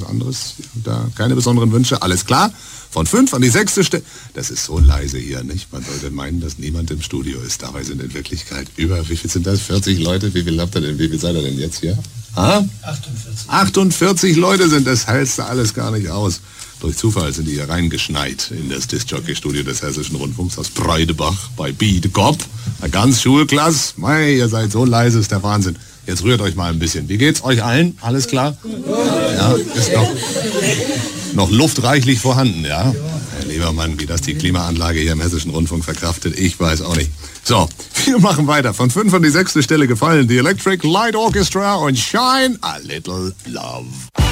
anderes, da keine besonderen Wünsche, alles klar. Von 5 an die 6. Stelle. Das ist so leise hier, nicht? Man sollte meinen, dass niemand im Studio ist. Dabei sind in Wirklichkeit wie viel sind das? 40 Leute? Wie viel habt ihr denn? Wie viel seid ihr denn jetzt hier? 48. 48 Leute sind das, hältst du alles gar nicht aus. Durch Zufall sind die hier reingeschneit in das Disc-Jockey-Studio des Hessischen Rundfunks aus Breidebach bei Biedekopp. Eine ganz Schulklasse. Mei, ihr seid so leise, ist der Wahnsinn. Jetzt rührt euch mal ein bisschen. Wie geht's euch allen? Alles klar? Ja, ist noch Luft reichlich vorhanden, ja? Herr Liebermann, wie das die Klimaanlage hier im Hessischen Rundfunk verkraftet, ich weiß auch nicht. So, wir machen weiter. Von 5 an die 6. Stelle gefallen die Electric Light Orchestra und Shine a Little Love.